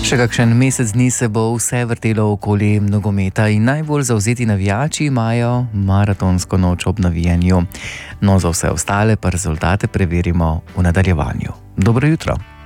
Še kakšen mesec dni se bo vse vrtelo okoli nogometa in najbolj zavzeti navijači imajo maratonsko noč ob navijanju. No, za vse ostale pa rezultate preverimo v nadaljevanju. Dobro jutro.